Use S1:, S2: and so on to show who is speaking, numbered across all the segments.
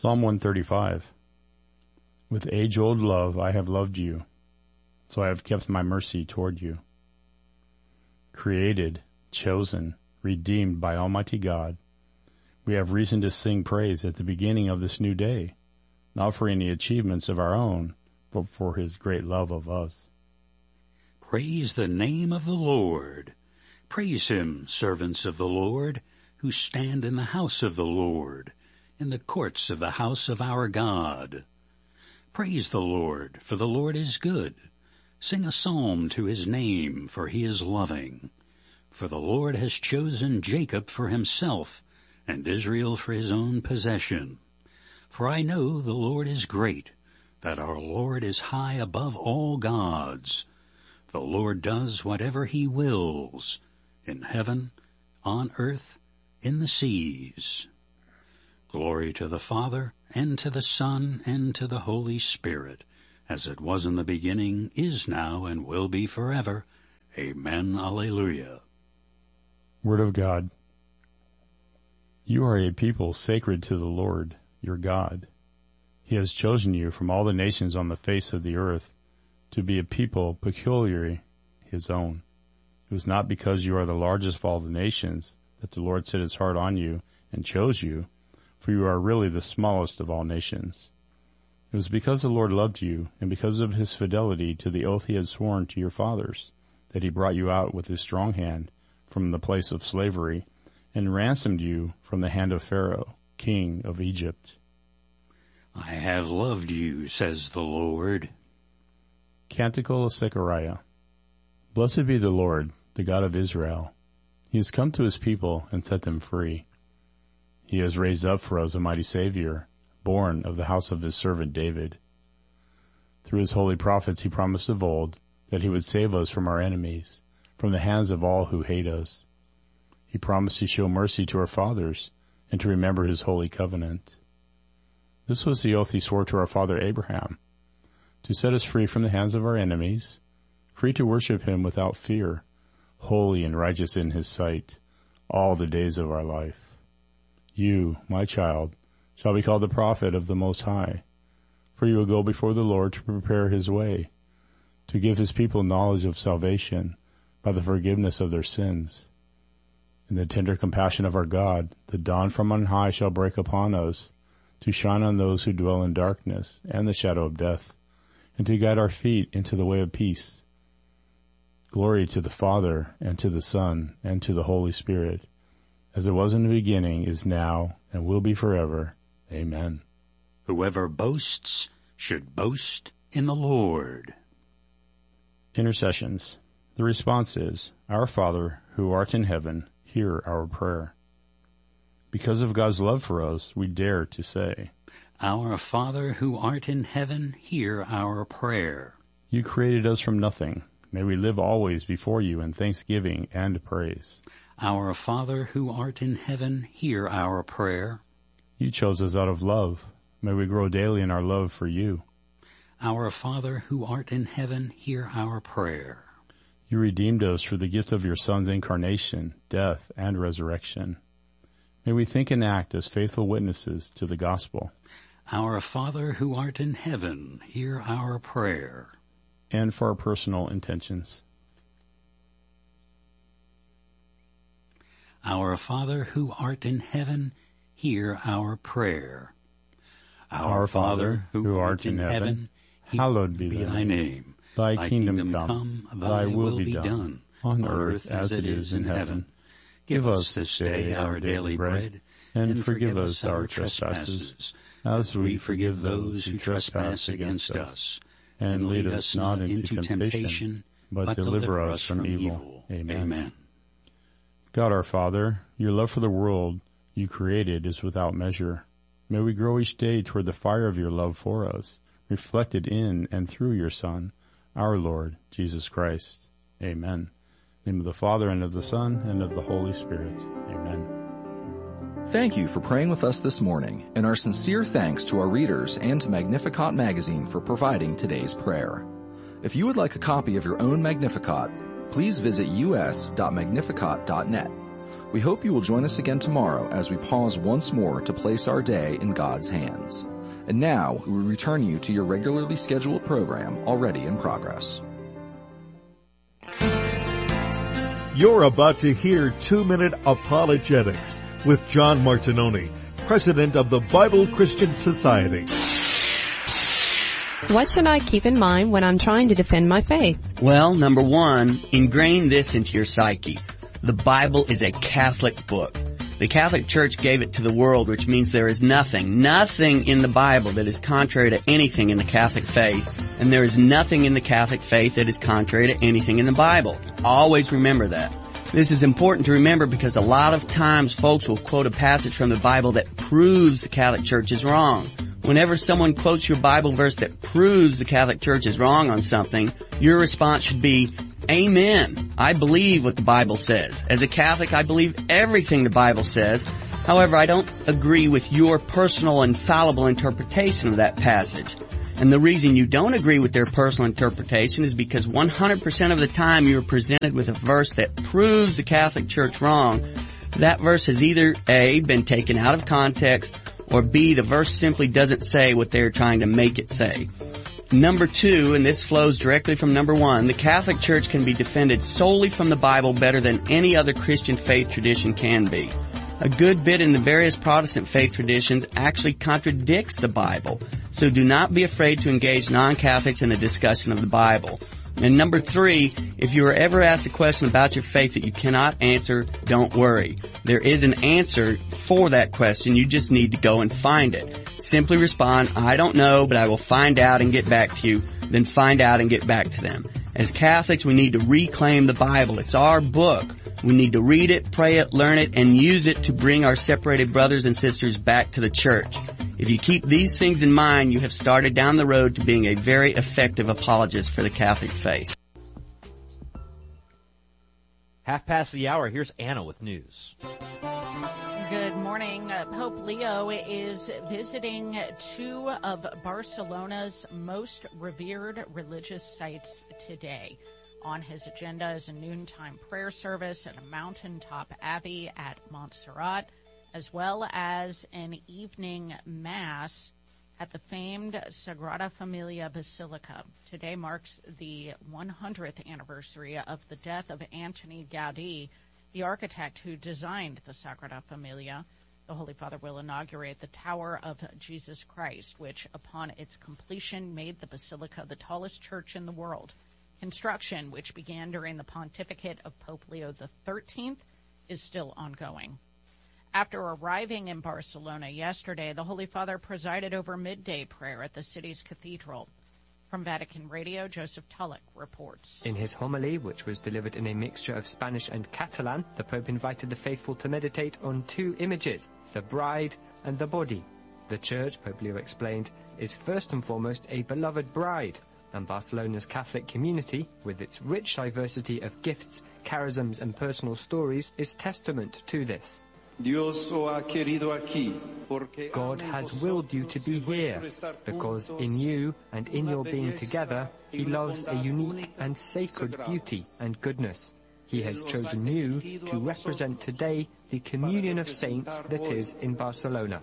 S1: Psalm 135. With age-old love I have loved you, so I have kept my mercy toward you. Created, chosen, redeemed by Almighty God, we have reason to sing praise at the beginning of this new day, not for any achievements of our own, but for His great love of us.
S2: Praise the name of the Lord. Praise Him, servants of the Lord, who stand in the house of the Lord, in the courts of the house of our God. Praise the Lord, for the Lord is good. Sing a psalm to His name, for He is loving. For the Lord has chosen Jacob for Himself, and Israel for His own possession. For I know the Lord is great, that our Lord is high above all gods. The Lord does whatever He wills, in heaven, on earth, in the seas. Glory to the Father, and to the Son, and to the Holy Spirit, as it was in the beginning, is now, and will be forever. Amen. Alleluia.
S1: Word of God. You are a people sacred to the Lord, your God. He has chosen you from all the nations on the face of the earth to be a people peculiarly His own. It was not because you are the largest of all the nations that the Lord set His heart on you and chose you, for you are really the smallest of all nations. It was because the Lord loved you, and because of His fidelity to the oath He had sworn to your fathers, that He brought you out with His strong hand from the place of slavery, and ransomed you from the hand of Pharaoh, king of Egypt.
S2: I have loved you, says the Lord.
S1: Canticle of Zechariah. Blessed be the Lord, the God of Israel. He has come to His people and set them free. He has raised up for us a mighty Savior, born of the house of His servant David. Through His holy prophets He promised of old that He would save us from our enemies, from the hands of all who hate us. He promised to show mercy to our fathers and to remember His holy covenant. This was the oath He swore to our father Abraham, to set us free from the hands of our enemies, free to worship Him without fear, holy and righteous in His sight, all the days of our life. You, my child, shall be called the prophet of the Most High, for you will go before the Lord to prepare His way, to give His people knowledge of salvation by the forgiveness of their sins. In the tender compassion of our God, the dawn from on high shall break upon us, to shine on those who dwell in darkness and the shadow of death, and to guide our feet into the way of peace. Glory to the Father, and to the Son, and to the Holy Spirit, as it was in the beginning, is now, and will be forever. Amen.
S2: Whoever boasts should boast in the Lord.
S1: Intercessions. The response is, Our Father, who art in heaven, hear our prayer. Because of God's love for us, we dare to say,
S2: Our Father, who art in heaven, hear our prayer.
S1: You created us from nothing. May we live always before you in thanksgiving and praise.
S2: Our Father, who art in heaven, hear our prayer.
S1: You chose us out of love. May we grow daily in our love for you.
S2: Our Father, who art in heaven, hear our prayer.
S1: You redeemed us through the gift of your Son's incarnation, death, and resurrection. May we think and act as faithful witnesses to the gospel.
S2: Our Father, who art in heaven, hear our prayer.
S1: And for our personal intentions.
S2: Our Father, who art in heaven, hear our prayer.
S1: Our Father, who art in heaven, hallowed be thy name. Thy kingdom come, thy will be done, on earth as it is in heaven. Give us this day our daily bread, and forgive us our trespasses, as we forgive those who trespass against us. And lead us not into temptation, but deliver us from evil. Amen. God our Father, your love for the world you created is without measure. May we grow each day toward the fire of your love for us, reflected in and through your Son, our Lord, Jesus Christ. Amen. In the name of the Father, and of the Son, and of the Holy Spirit. Amen.
S3: Thank you for praying with us this morning, and our sincere thanks to our readers and to Magnificat Magazine for providing today's prayer. If you would like a copy of your own Magnificat, please visit us.magnificat.net. We hope you will join us again tomorrow as we pause once more to place our day in God's hands. And now, we return you to your regularly scheduled program already in progress.
S4: You're about to hear 2-Minute Apologetics with John Martinoni, President of the Bible Christian Society.
S5: What should I keep in mind when I'm trying to defend my faith?
S6: Well, number one, ingrain this into your psyche. The Bible is a Catholic book. The Catholic Church gave it to the world, which means there is nothing in the Bible that is contrary to anything in the Catholic faith, and there is nothing in the Catholic faith that is contrary to anything in the Bible. Always remember that. This is important to remember because a lot of times folks will quote a passage from the Bible that proves the Catholic Church is wrong. Whenever someone quotes your Bible verse that proves the Catholic Church is wrong on something, your response should be, Amen. I believe what the Bible says. As a Catholic, I believe everything the Bible says. However, I don't agree with your personal and fallible interpretation of that passage. And the reason you don't agree with their personal interpretation is because 100% of the time you're presented with a verse that proves the Catholic Church wrong, that verse has either A, been taken out of context, or B, the verse simply doesn't say what they're trying to make it say. Number two, and this flows directly from number one, the Catholic Church can be defended solely from the Bible better than any other Christian faith tradition can be. A good bit in the various Protestant faith traditions actually contradicts the Bible, so do not be afraid to engage non-Catholics in a discussion of the Bible. And number three, if you are ever asked a question about your faith that you cannot answer, don't worry. There is an answer for that question. You just need to go and find it. Simply respond, I don't know, but I will find out and get back to you. Then find out and get back to them. As Catholics, we need to reclaim the Bible. It's our book. We need to read it, pray it, learn it, and use it to bring our separated brothers and sisters back to the church. If you keep these things in mind, you have started down the road to being a very effective apologist for the Catholic faith.
S7: 1:30. Here's Anna with news.
S8: Good morning. Pope Leo is visiting two of Barcelona's most revered religious sites today. On his agenda is a noontime prayer service at a mountaintop abbey at Montserrat, as well as an evening mass at the famed Sagrada Familia Basilica. Today marks the 100th anniversary of the death of Antoni Gaudí, the architect who designed the Sagrada Familia. The Holy Father will inaugurate the Tower of Jesus Christ, which, upon its completion, made the basilica the tallest church in the world. Construction, which began during the pontificate of Pope Leo XIII, is still ongoing. After arriving in Barcelona yesterday, the Holy Father presided over midday prayer at the city's cathedral. From Vatican Radio, Joseph Tulloch reports.
S9: In his homily, which was delivered in a mixture of Spanish and Catalan, the Pope invited the faithful to meditate on two images, the bride and the body. The Church, Pope Leo explained, is first and foremost a beloved bride, and Barcelona's Catholic community, with its rich diversity of gifts, charisms and personal stories, is testament to this. God has willed you to be here, because in you and in your being together, He loves a unique and sacred beauty and goodness. He has chosen you to represent today the communion of saints that is in Barcelona.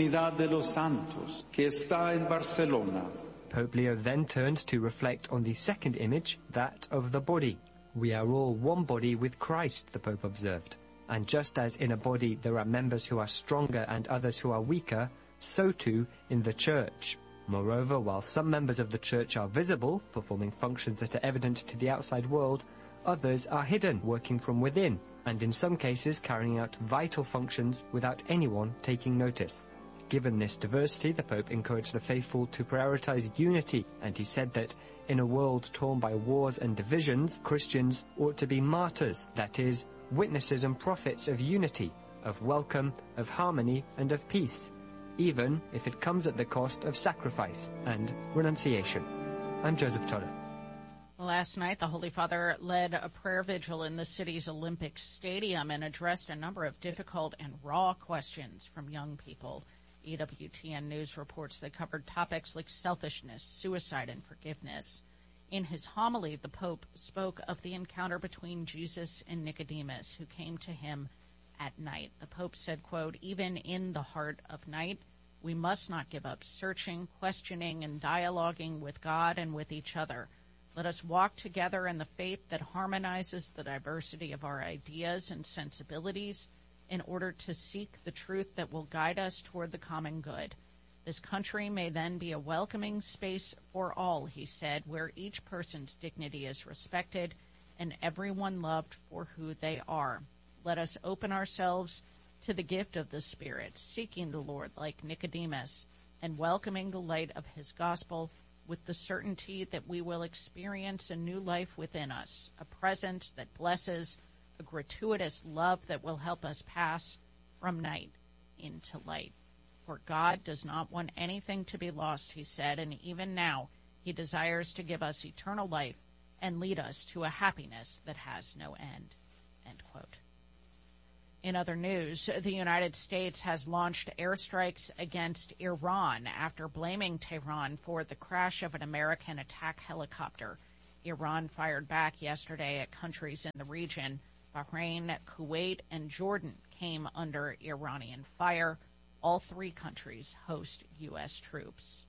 S9: Pope Leo then turned to reflect on the second image, that of the body. We are all one body with Christ, the Pope observed. And just as in a body there are members who are stronger and others who are weaker, so too in the Church. Moreover, while some members of the Church are visible, performing functions that are evident to the outside world, others are hidden, working from within, and in some cases carrying out vital functions without anyone taking notice. Given this diversity, the Pope encouraged the faithful to prioritize unity, and he said that in a world torn by wars and divisions, Christians ought to be martyrs, that is, witnesses and prophets of unity, of welcome, of harmony, and of peace, even if it comes at the cost of sacrifice and renunciation. I'm Joseph Tulloch.
S8: Last night, the Holy Father led a prayer vigil in the city's Olympic Stadium and addressed a number of difficult and raw questions from young people. EWTN News reports they covered topics like selfishness, suicide, and forgiveness. In his homily, the Pope spoke of the encounter between Jesus and Nicodemus, who came to him at night. The Pope said, quote, even in the heart of night, we must not give up searching, questioning, and dialoguing with God and with each other. Let us walk together in the faith that harmonizes the diversity of our ideas and sensibilities in order to seek the truth that will guide us toward the common good. This country may then be a welcoming space for all, he said, where each person's dignity is respected and everyone loved for who they are. Let us open ourselves to the gift of the Spirit, seeking the Lord like Nicodemus, and welcoming the light of his gospel with the certainty that we will experience a new life within us, a presence that blesses, a gratuitous love that will help us pass from night into light. For God does not want anything to be lost, he said, and even now he desires to give us eternal life and lead us to a happiness that has no end. End quote. In other news, the United States has launched airstrikes against Iran after blaming Tehran for the crash of an American attack helicopter. Iran fired back yesterday at countries in the region. Bahrain, Kuwait, and Jordan came under Iranian fire. All three countries host U.S. troops.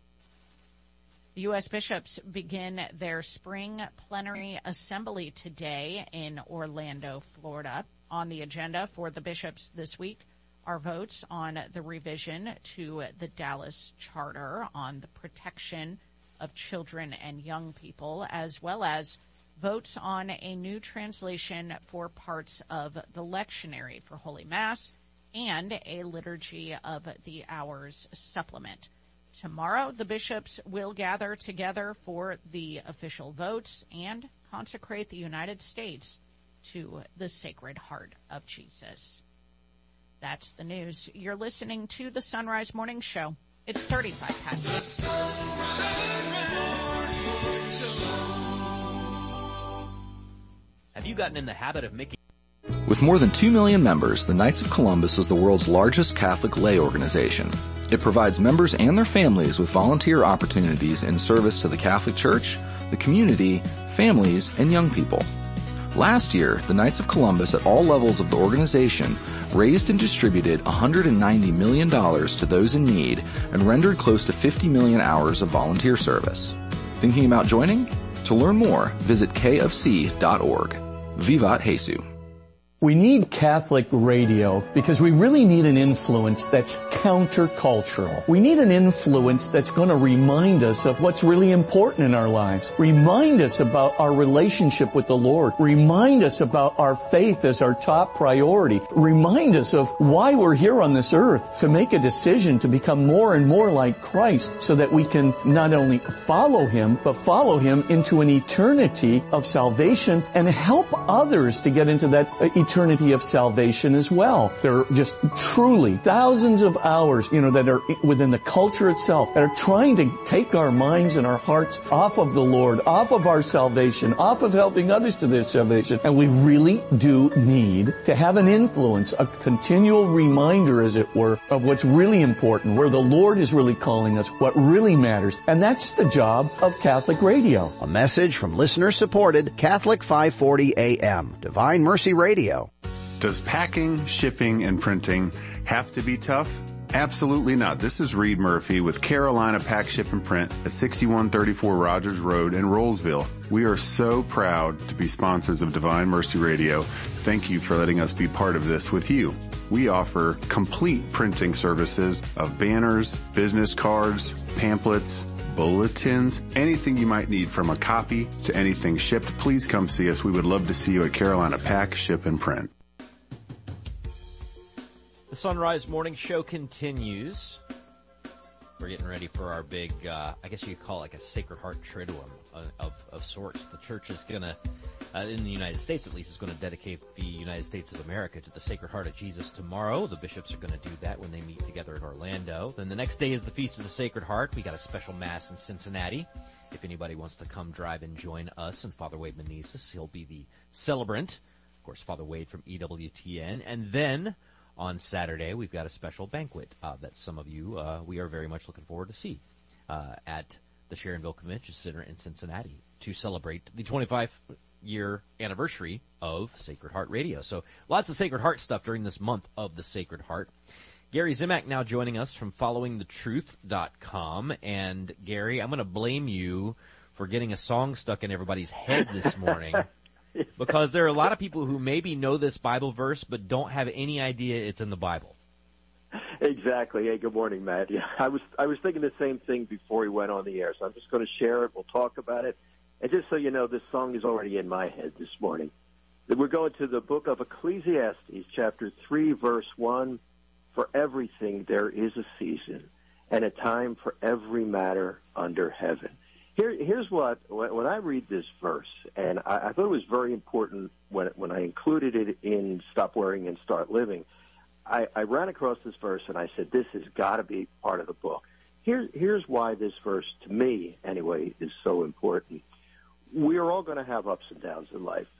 S8: The U.S. bishops begin their spring plenary assembly today in Orlando, Florida. On the agenda for the bishops this week are votes on the revision to the Dallas Charter on the protection of children and young people, as well as votes on a new translation for parts of the lectionary for Holy Mass and a Liturgy of the Hours supplement. Tomorrow, the bishops will gather together for the official votes and consecrate the United States to the Sacred Heart of Jesus. That's the news. You're listening to the Sunrise Morning Show. It's 35 past 6.
S7: Have you gotten in the habit of making...
S3: With more than 2 million members, the Knights of Columbus is the world's largest Catholic lay organization. It provides members and their families with volunteer opportunities in service to the Catholic Church, the community, families, and young people. Last year, the Knights of Columbus at all levels of the organization raised and distributed $190 million to those in need and rendered close to 50 million hours of volunteer service. Thinking about joining? To learn more, visit kofc.org. Vivat Jesus.
S10: We need Catholic radio because we really need an influence that's countercultural. We need an influence that's going to remind us of what's really important in our lives. Remind us about our relationship with the Lord. Remind us about our faith as our top priority. Remind us of why we're here on this earth, to make a decision to become more and more like Christ so that we can not only follow Him, but follow Him into an eternity of salvation and help others to get into that eternity of salvation as well. There are just truly thousands of hours, that are within the culture itself that are trying to take our minds and our hearts off of the Lord, off of our salvation, off of helping others to their salvation. And we really do need to have an influence, a continual reminder, as it were, of what's really important, where the Lord is really calling us, what really matters. And that's the job of Catholic radio.
S11: A message from listener-supported Catholic 540 AM, Divine Mercy Radio.
S12: Does packing, shipping, and printing have to be tough? Absolutely not. This is Reed Murphy with Carolina Pack, Ship, and Print at 6134 Rogers Road in Rollsville. We are so proud to be sponsors of Divine Mercy Radio. Thank you for letting us be part of this with you. We offer complete printing services of banners, business cards, pamphlets, bulletins, anything you might need, from a copy to anything shipped. Please come see us. We would love to see you at Carolina Pack, Ship, and Print.
S7: The Sunrise Morning Show continues. We're getting ready for our big, I guess you could call it like a Sacred Heart Triduum of sorts. The church is going to, in the United States at least, is going to dedicate the United States of America to the Sacred Heart of Jesus tomorrow. The bishops are going to do that when they meet together at Orlando. Then the next day is the Feast of the Sacred Heart. We got a special Mass in Cincinnati. If anybody wants to come drive and join us and Father Wade Menezes, he'll be the celebrant. Of course, Father Wade from EWTN. And then on Saturday, we've got a special banquet that some of you, we are very much looking forward to see at the Sharonville Convention Center in Cincinnati to celebrate the 25 year anniversary of Sacred Heart Radio. So lots of Sacred Heart stuff during this month of the Sacred Heart. Gary Zimak now joining us from followingthetruth.com. And Gary, I'm going to blame you for getting a song stuck in everybody's head this morning because there are a lot of people who maybe know this Bible verse but don't have any idea it's in the Bible.
S13: Exactly. Hey, good morning, Matt. Yeah, I was thinking the same thing before we went on the air, so I'm just going to share it. We'll talk about it. And just so you know, this song is already in my head this morning. We're going to the book of Ecclesiastes, chapter 3, verse 1. For everything there is a season and a time for every matter under heaven. Here's what, when I read this verse, and I thought it was very important when I included it in Stop Worrying and Start Living, I ran across this verse and I said, this has got to be part of the book. Here's why this verse, to me anyway, is so important. We are all going to have ups and downs in life.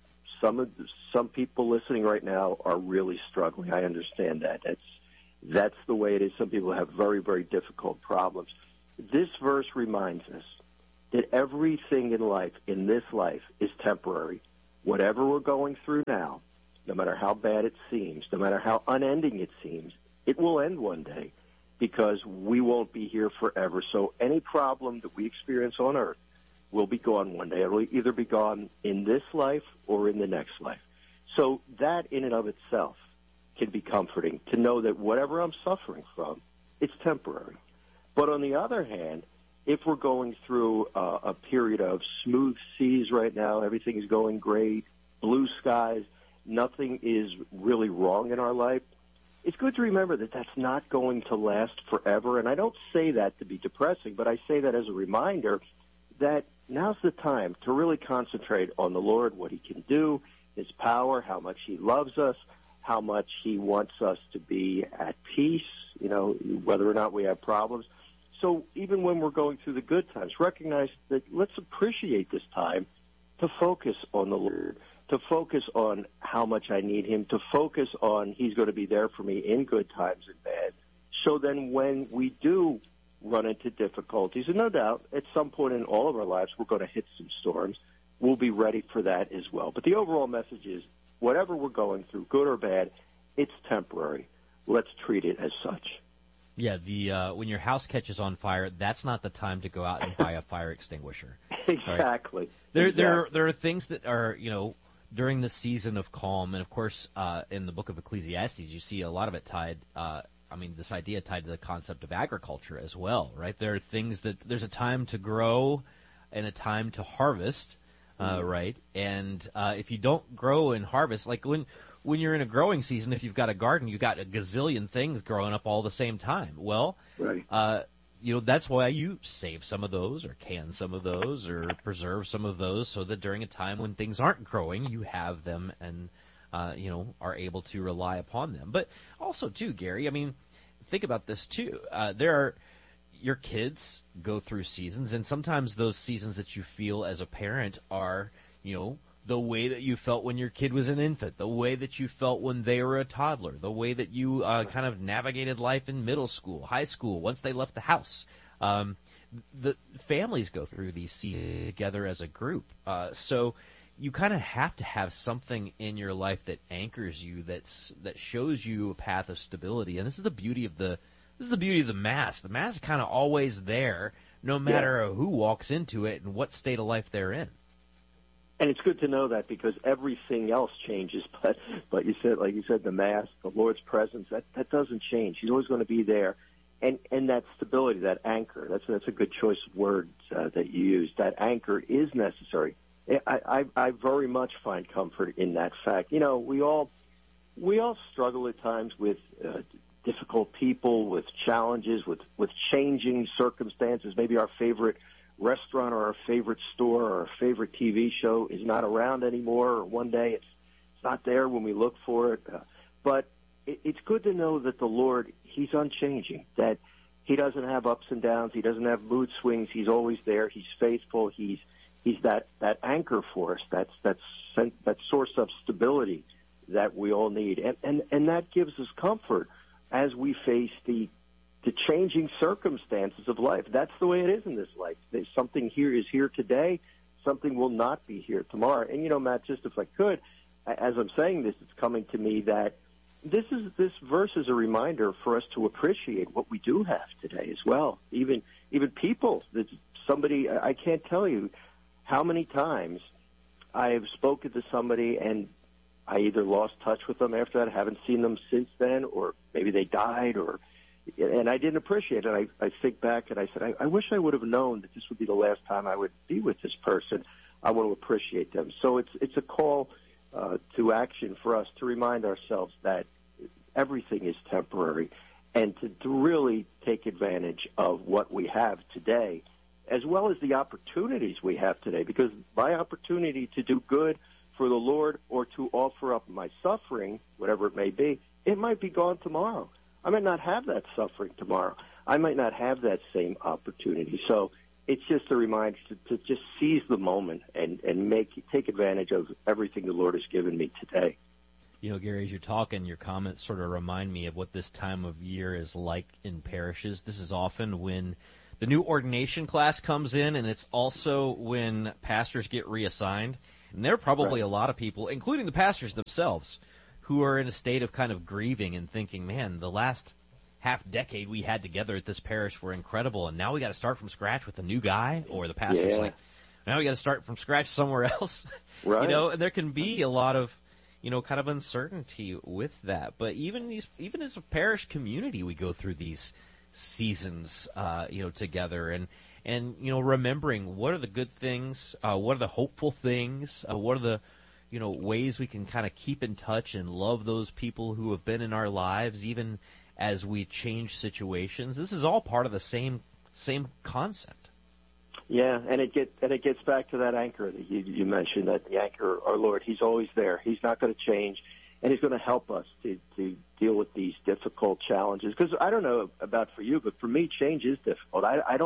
S13: Some people listening right now are really struggling. I understand that. That's the way it is. Some people have very, very difficult problems. This verse reminds us that everything in this life, is temporary. Whatever we're going through now, no matter how bad it seems, no matter how unending it seems, it will end one day because we won't be here forever. So any problem that we experience on earth will be gone one day. It will either be gone in this life or in the next life. So that in and of itself can be comforting to know that whatever I'm suffering from, it's temporary. But on the other hand, if we're going through a period of smooth seas right now, everything is going great, blue skies, nothing is really wrong in our life, it's good to remember that that's not going to last forever. And I don't say that to be depressing, but I say that as a reminder that now's the time to really concentrate on the Lord, what he can do, his power, how much he loves us, how much he wants us to be at peace, whether or not we have problems. So even when we're going through the good times, recognize that let's appreciate this time to focus on the Lord, to focus on how much I need him, to focus on he's going to be there for me in good times and bad. So then when we do run into difficulties, and no doubt at some point in all of our lives we're going to hit some storms, we'll be ready for that as well. But the overall message is whatever we're going through, good or bad, it's temporary. Let's treat it as such.
S7: Yeah, when your house catches on fire, that's not the time to go out and buy a fire extinguisher.
S13: Exactly.
S7: Right? There are things that are, during the season of calm, and of course, in the book of Ecclesiastes, you see a lot of it tied, this idea tied to the concept of agriculture as well, right? There are things that there's a time to grow and a time to harvest, right? And if you don't grow and harvest, like when you're in a growing season, if you've got a garden, you've got a gazillion things growing up all the same time. Well,
S13: right.
S7: That's why you save some of those or can some of those or preserve some of those so that during a time when things aren't growing, you have them and, are able to rely upon them. But also, too, Gary, think about this, too. Your kids go through seasons, and sometimes those seasons that you feel as a parent are, the way that you felt when your kid was an infant, the way that you felt when they were a toddler, the way that you kind of navigated life in middle school, high school, once they left the house. The families go through these seasons together as a group. So you kind of have to have something in your life that anchors you, that shows you a path of stability. And this is the beauty of the Mass. The Mass is kind of always there, no matter who walks into it and what state of life they're in.
S13: And it's good to know that because everything else changes, but you said, the Mass, the Lord's presence, that doesn't change. He's always going to be there. And that stability, that anchor, that's a good choice of words that you use. That anchor is necessary. I very much find comfort in that fact. We all struggle at times with difficult people, with challenges, with changing circumstances. Maybe our favorite restaurant or our favorite store or our favorite TV show is not around anymore, or one day it's not there when we look for it. But it's good to know that the Lord, he's unchanging, that he doesn't have ups and downs. He doesn't have mood swings. He's always there. He's faithful. He's that anchor for us, that source of stability that we all need. And that gives us comfort as we face the changing circumstances of life. That's the way it is in this life. Something here is here today. something will not be here tomorrow. And, Matt, just if I could, as I'm saying this, it's coming to me that this verse is a reminder for us to appreciate what we do have today as well. Even people, somebody, I can't tell you how many times I have spoken to somebody and I either lost touch with them after that, I haven't seen them since then, or maybe they died, and I didn't appreciate it. I think back and I said, I wish I would have known that this would be the last time I would be with this person. I want to appreciate them. So it's a call to action for us to remind ourselves that everything is temporary and to really take advantage of what we have today, as well as the opportunities we have today, because my opportunity to do good for the Lord or to offer up my suffering, whatever it may be, it might be gone tomorrow. I might not have that suffering tomorrow. I might not have that same opportunity. So it's just a reminder to just seize the moment and take advantage of everything the Lord has given me today.
S7: Gary, as you're talking, your comments sort of remind me of what this time of year is like in parishes. This is often when the new ordination class comes in, and it's also when pastors get reassigned. And there are probably a lot of people, including the pastors themselves, who are in a state of kind of grieving and thinking, man, the last half decade we had together at this parish were incredible, and now we got to start from scratch with a new guy, or the pastor's like, now we got to start from scratch somewhere else.
S13: Right.
S7: And there can be a lot of, kind of uncertainty with that. But even as a parish community, we go through these seasons, together and remembering what are the good things, what are the hopeful things, what are the, ways we can kind of keep in touch and love those people who have been in our lives, even as we change situations. This is all part of the same concept.
S13: Yeah, and it gets back to that anchor that you mentioned, that the anchor, our Lord, He's always there. He's not going to change, and He's going to help us to deal with these difficult challenges. Because I don't know about for you, but for me, change is difficult.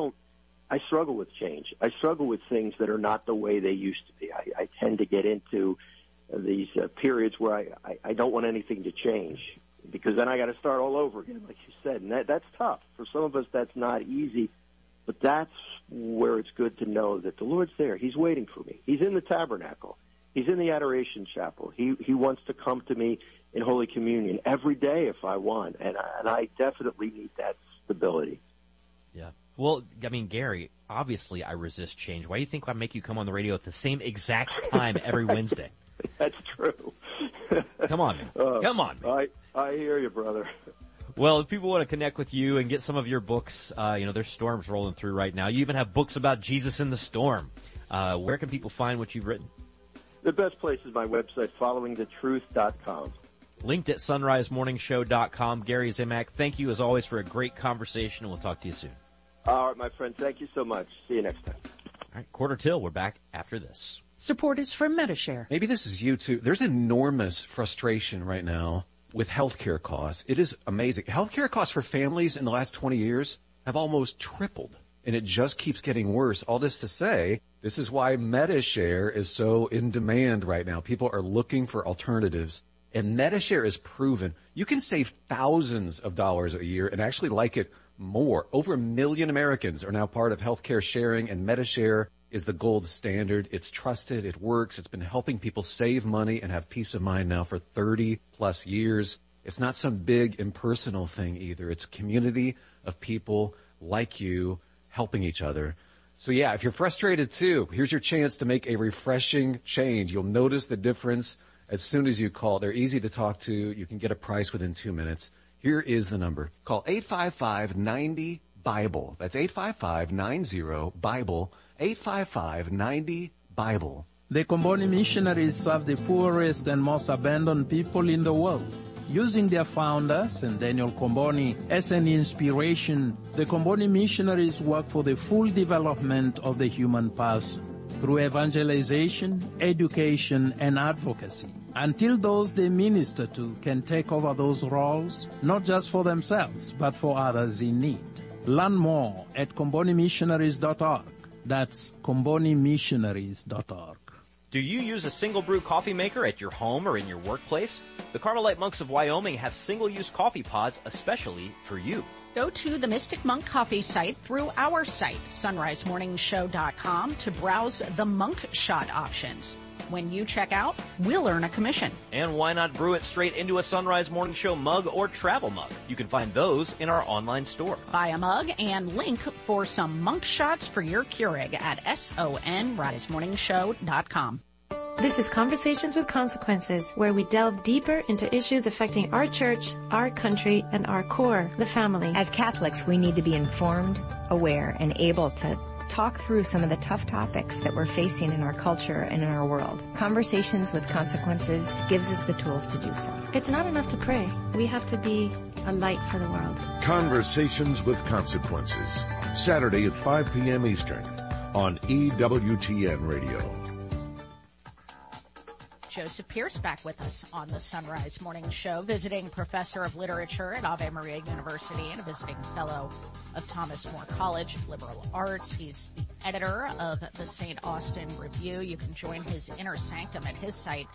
S13: I struggle with change. I struggle with things that are not the way they used to be. I tend to get into these periods where I don't want anything to change, because then I got to start all over again, like you said. And that's tough. For some of us, that's not easy. But that's where it's good to know that the Lord's there. He's waiting for me. He's in the tabernacle. He's in the adoration chapel. He wants to come to me in Holy Communion every day if I want. And I definitely need that stability.
S7: Yeah. Well, I mean, Gary, obviously I resist change. Why do you think I make you come on the radio at the same exact time every Wednesday?
S13: That's true.
S7: Come on, man. Come on, man.
S13: I hear you, brother.
S7: Well, if people want to connect with you and get some of your books, there's storms rolling through right now. You even have books about Jesus in the storm. Where can people find what you've written?
S13: The best place is my website, followingthetruth.com.
S7: Linked at sunrisemorningshow.com. Gary Zimak, thank you as always for a great conversation, and we'll talk to you soon.
S13: All right, my friend. Thank you so much. See you next time.
S7: All right, Quarter Till. We're back after this.
S14: Support is from Medi-Share.
S15: Maybe this is you too. There's enormous frustration right now with healthcare costs. It is amazing. Healthcare costs for families in the last 20 years have almost tripled, and it just keeps getting worse. All this to say, this is why Medi-Share is so in demand right now. People are looking for alternatives, and Medi-Share is proven. You can save thousands of dollars a year and actually like it more. Over 1 million Americans are now part of healthcare sharing, and Medi-Share is the gold standard. It's trusted. It works. It's been helping people save money and have peace of mind now for 30 plus years. It's not some big impersonal thing either. It's a community of people like you helping each other. So yeah, if you're frustrated too, here's your chance to make a refreshing change. You'll notice the difference as soon as you call. They're easy to talk to. You can get a price within 2 minutes. Here is the number. Call 855-90-BIBLE. That's 855-90-BIBLE. 855-90-BIBLE.
S16: The Comboni missionaries serve the poorest and most abandoned people in the world. Using their founder, St. Daniel Comboni, as an inspiration, the Comboni missionaries work for the full development of the human person through evangelization, education, and advocacy, until those they minister to can take over those roles, not just for themselves, but for others in need. Learn more at combonimissionaries.org. That's combonimissionaries.org.
S7: Do you use a single brew coffee maker at your home or in your workplace? The Carmelite Monks of Wyoming have single-use coffee pods especially for you.
S8: Go to the Mystic Monk Coffee site through our site, sunrisemorningshow.com, to browse the Monk Shot options. When you check out, we'll earn a commission.
S17: And why not brew it straight into a Sunrise Morning Show mug or travel mug? You can find those in our online store.
S8: Buy a mug and link for some Monk Shots for your Keurig at sunrisemorningshow.com.
S18: This is Conversations with Consequences, where we delve deeper into issues affecting our church, our country, and our core, the family.
S19: As Catholics, we need to be informed, aware, and able to talk through some of the tough topics that we're facing in our culture and in our world. Conversations with Consequences gives us the tools to do so.
S18: It's not enough to pray. We have to be a light for the world.
S20: Conversations with Consequences, Saturday at 5 p.m. Eastern on EWTN Radio.
S8: Joseph Pearce back with us on the Sunrise Morning Show, visiting professor of literature at Ave Maria University and a visiting fellow of Thomas More College of Liberal Arts. He's the editor of the St. Austin Review. You can join his inner sanctum at his site,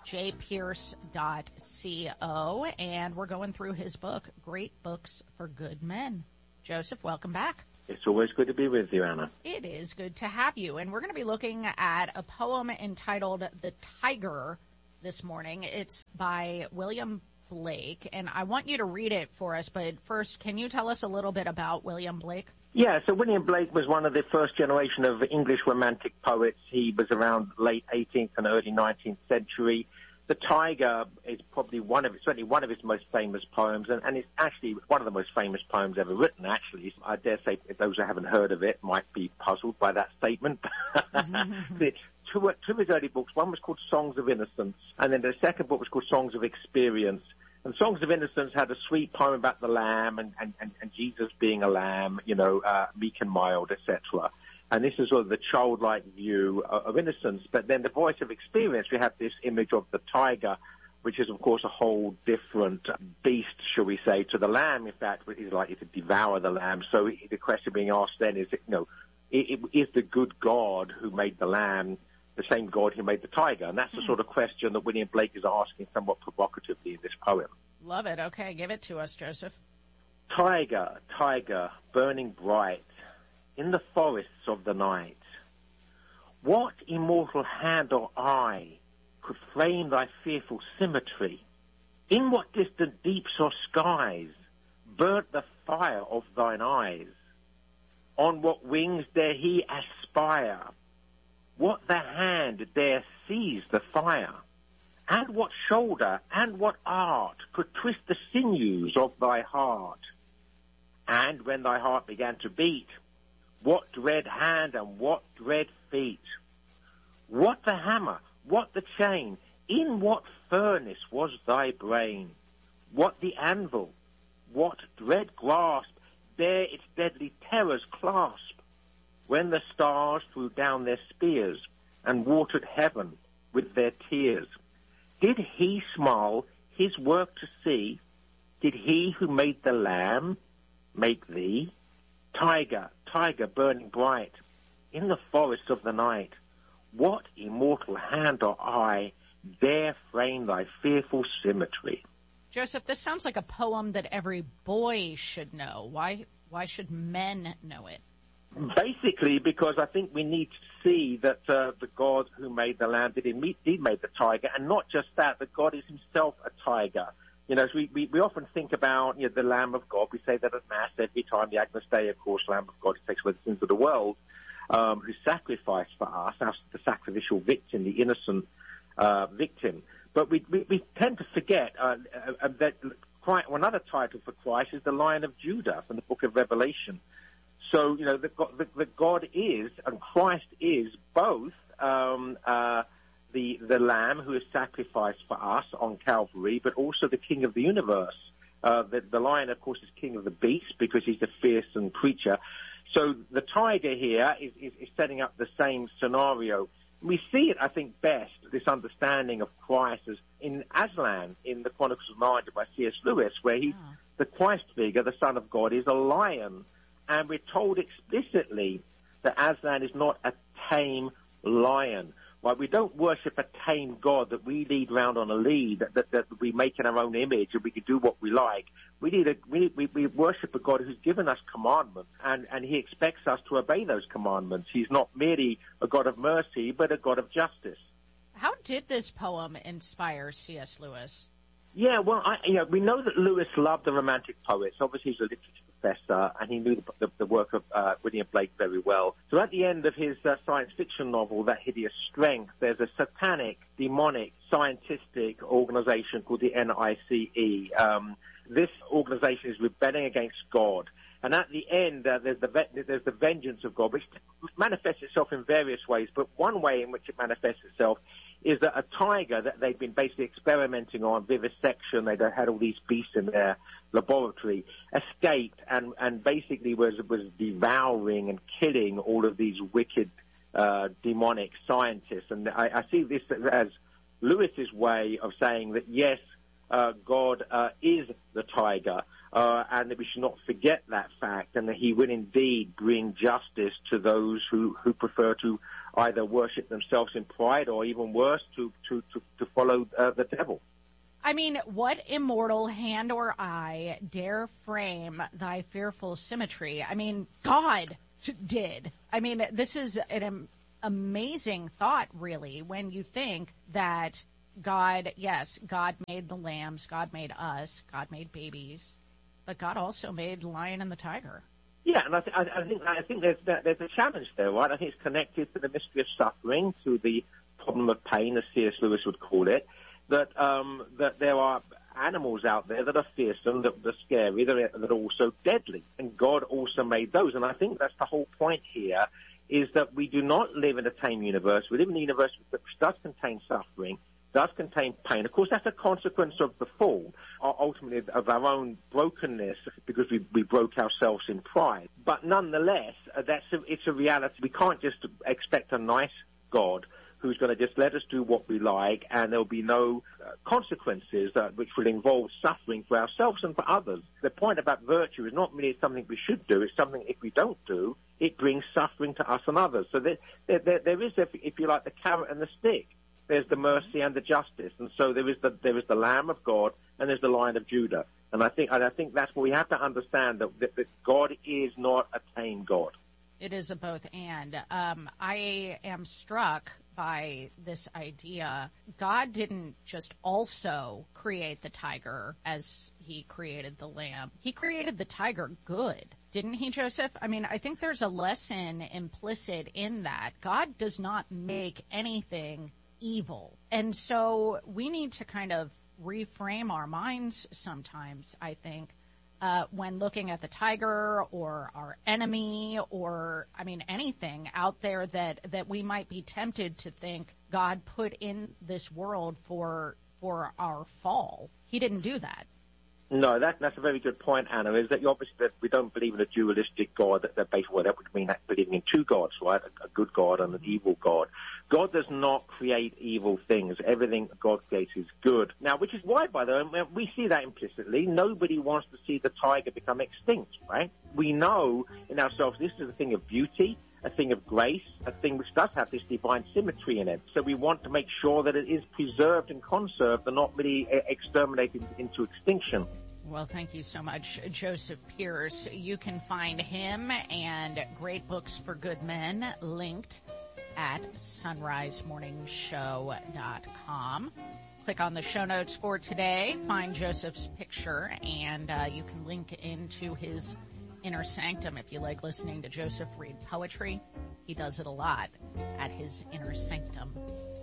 S8: jpierce.co, and we're going through his book, Great Books for Good Men. Joseph, welcome back.
S13: It's always good to be with you, Anna.
S8: It is good to have you. And we're going to be looking at a poem entitled The Tiger this morning. It's by William Blake, and I want you to read it for us. But first, can you tell us a little bit about William Blake?
S21: Yeah, so William Blake was one of the first generation of English Romantic poets. He was around late 18th and early 19th century. The Tiger is probably certainly one of his most famous poems, and it's actually one of the most famous poems ever written, actually. I dare say those who haven't heard of it might be puzzled by that statement. Two of his early books, one was called Songs of Innocence, and then the second book was called Songs of Experience. And Songs of Innocence had a sweet poem about the lamb and Jesus being a lamb, meek and mild, etc. And this is sort of the childlike view of innocence. But then the voice of experience, we have this image of the tiger, which is, of course, a whole different beast, shall we say, to the lamb. In fact, is likely to devour the lamb. So the question being asked then is, is the good God who made the lamb the same God who made the tiger? And that's the sort of question that William Blake is asking somewhat provocatively in this poem.
S8: Love it. Okay, give it to us, Joseph.
S21: Tiger, tiger, burning bright in the forests of the night, what immortal hand or eye could frame thy fearful symmetry? In what distant deeps or skies burnt the fire of thine eyes? On what wings dare he aspire? What the hand dare seize the fire? And what shoulder and what art could twist the sinews of thy heart? And when thy heart began to beat, what dread hand and what dread feet? What the hammer, what the chain, in what furnace was thy brain? What the anvil, what dread grasp dare its deadly terrors clasp? When the stars threw down their spears and watered heaven with their tears, did he smile his work to see? Did he who made the lamb make thee? Tiger, tiger burning bright in the forest of the night, what immortal hand or eye dare frame thy fearful symmetry?
S8: Joseph, this sounds like a poem that every boy should know. Why should men know it?
S21: Basically, because I think we need to see that the God who made the lamb did indeed make the tiger, and not just that, that God is himself a tiger. We often think about the Lamb of God. We say that at Mass every time, the Agnus Dei, of course, Lamb of God who takes away the sins of the world, who sacrificed for us, the sacrificial victim, the innocent victim. But we tend to forget that another title for Christ is the Lion of Judah from the book of Revelation. So, the God is, and Christ is both the Lamb who is sacrificed for us on Calvary, but also the King of the universe. The lion, of course, is king of the beasts because he's a fearsome creature. So the tiger here is setting up the same scenario. We see it, I think, best, this understanding of Christ as in Aslan in the Chronicles of Narnia by C.S. Lewis, where the Christ figure, the Son of God, is a lion. And we're told explicitly that Aslan is not a tame lion. Right? We don't worship a tame God that we lead round on a lead, that we make in our own image and we can do what we like. We worship a God who's given us commandments, and he expects us to obey those commandments. He's not merely a God of mercy, but a God of justice.
S8: How did this poem inspire C.S. Lewis?
S21: Yeah, well, we know that Lewis loved the Romantic poets. Obviously, he's a literature professor, and he knew the work of William Blake very well. So at the end of his science fiction novel, That Hideous Strength, there's a satanic, demonic, scientistic organization called the NICE. This organization is rebelling against God. And at the end, there's the vengeance of God, which manifests itself in various ways. But one way in which it manifests itself is that a tiger that they've been basically experimenting on vivisection, they had all these beasts in their laboratory, escaped and basically was devouring and killing all of these wicked, demonic scientists. And I see this as Lewis's way of saying that, yes, God is the tiger, and that we should not forget that fact, and that he will indeed bring justice to those who prefer to either worship themselves in pride or even worse, to follow the devil.
S8: I mean, what immortal hand or eye dare frame thy fearful symmetry? I mean, God did. I mean, this is an amazing thought, really, when you think that God, yes, God made the lambs, God made us, God made babies, but God also made the lion and the tiger.
S21: Yeah, and I think there's a challenge there, right? I think it's connected to the mystery of suffering, to the problem of pain, as C.S. Lewis would call it, that there are animals out there that are fearsome, that are scary, that are also deadly, and God also made those. And I think that's the whole point here, is that we do not live in a tame universe. We live in a universe which does contain suffering, does contain pain. Of course, that's a consequence of the fall, ultimately of our own brokenness, because we broke ourselves in pride. But nonetheless, it's a reality. We can't just expect a nice God who's going to just let us do what we like, and there'll be no consequences which will involve suffering for ourselves and for others. The point about virtue is not merely something we should do, it's something if we don't do, it brings suffering to us and others. So there is, if you like, the carrot and the stick. There's the mercy and the justice, and so there is the Lamb of God and there's the Lion of Judah, and I think that's what we have to understand, that God is not a tame God.
S8: It is a both and. I am struck by this idea. God didn't just also create the tiger as he created the lamb. He created the tiger good. Didn't he, Joseph? I mean, I think there's a lesson implicit in that. God does not make anything evil. And so we need to kind of reframe our minds sometimes, I think, when looking at the tiger or our enemy or, I mean, anything out there that we might be tempted to think God put in this world for our fall. He didn't do that.
S21: No, that's a very good point, Anna, is that obviously that we don't believe in a dualistic God, that basically that would mean that believing in two gods, right? A good God and an evil God. God does not create evil things. Everything God creates is good. Now, which is why, by the way, we see that implicitly. Nobody wants to see the tiger become extinct, right? We know in ourselves this is a thing of beauty, a thing of grace, a thing which does have this divine symmetry in it. So we want to make sure that it is preserved and conserved and not really exterminated into extinction.
S8: Well, thank you so much, Joseph Pearce. You can find him and Great Books for Good Men linked at sunrisemorningshow.com. Click on the show notes for today, find Joseph's picture, and you can link into his Inner Sanctum if you like listening to Joseph read poetry. He does it a lot at his Inner Sanctum.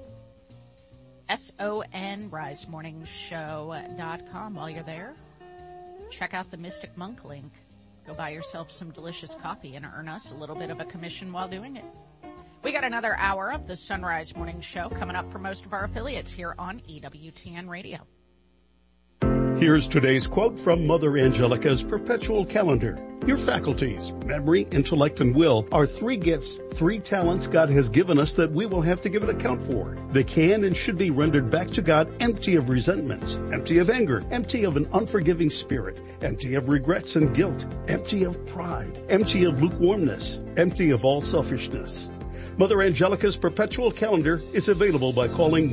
S8: sonrisemorningshow.com. While you're there, check out the Mystic Monk link. Go buy yourself some delicious coffee and earn us a little bit of a commission while doing it. We got another hour of the Sunrise Morning Show coming up for most of our affiliates here on EWTN Radio.
S2: Here's today's quote from Mother Angelica's Perpetual Calendar. Your faculties, memory, intellect, and will are 3 gifts, 3 talents God has given us that we will have to give an account for. They can and should be rendered back to God empty of resentments, empty of anger, empty of an unforgiving spirit, empty of regrets and guilt, empty of pride, empty of lukewarmness, empty of all selfishness. Mother Angelica's perpetual calendar is available by calling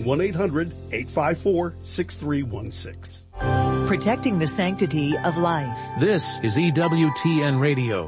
S2: 1-800-854-6316.
S1: Protecting the sanctity of life.
S22: This is EWTN Radio.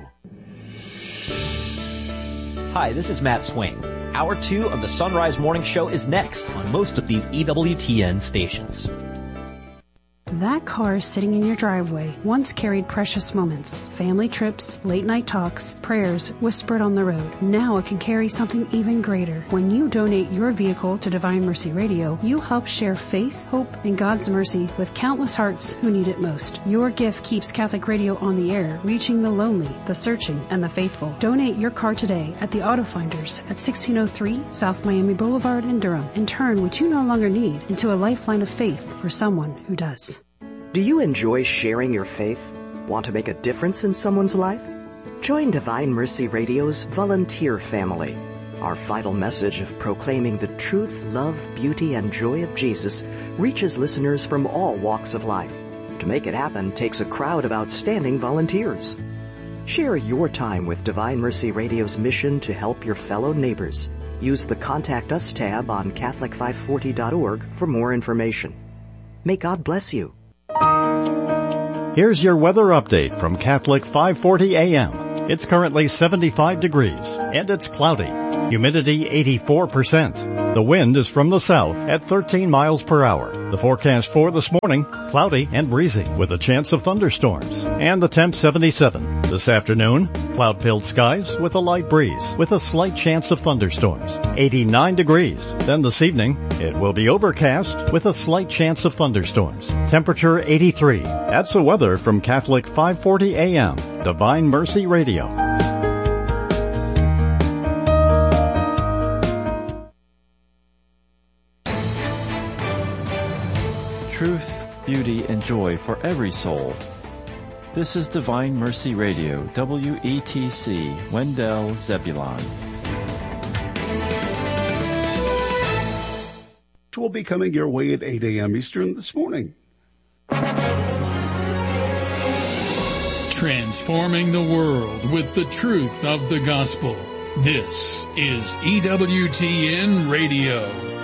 S17: Hi, this is Matt Swain. Hour 2 of the Sunrise Morning Show is next on most of these EWTN stations.
S23: That car sitting in your driveway once carried precious moments, family trips, late night talks, prayers whispered on the road. Now it can carry something even greater. When you donate your vehicle to Divine Mercy Radio, you help share faith, hope, and God's mercy with countless hearts who need it most. Your gift keeps Catholic Radio on the air, reaching the lonely, the searching, and the faithful. Donate your car today at the Auto Finders at 1603 South Miami Boulevard in Durham and turn what you no longer need into a lifeline of faith for someone who does.
S24: Do you enjoy sharing your faith? Want to make a difference in someone's life? Join Divine Mercy Radio's volunteer family. Our vital message of proclaiming the truth, love, beauty, and joy of Jesus reaches listeners from all walks of life. To make it happen takes a crowd of outstanding volunteers. Share your time with Divine Mercy Radio's mission to help your fellow neighbors. Use the Contact Us tab on Catholic540.org for more information. May God bless you.
S25: Here's your weather update from Catholic 540 AM. It's currently 75 degrees and it's cloudy. Humidity 84%. The wind is from the south at 13 miles per hour. The forecast for this morning, cloudy and breezy with a chance of thunderstorms. And the temp 77. This afternoon, cloud-filled skies with a light breeze with a slight chance of thunderstorms. 89 degrees. Then this evening, it will be overcast with a slight chance of thunderstorms. Temperature 83. That's the weather from Catholic 540 AM, Divine Mercy Radio.
S3: Truth, beauty, and joy for every soul. This is Divine Mercy Radio, WETC, Wendell, Zebulon.
S2: Which will be coming your way at 8 a.m. Eastern this morning.
S26: Transforming the world with the truth of the gospel. This is EWTN Radio.